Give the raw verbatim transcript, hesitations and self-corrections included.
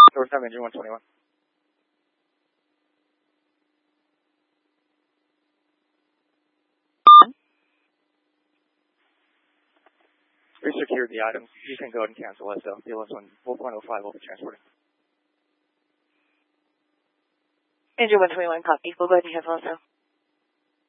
Door seven, engine one twenty-one. We secured the items. You can go ahead and cancel S L. D L S one four point oh five will be transported. Engine one twenty-one, copy. We'll go ahead and cancel S L.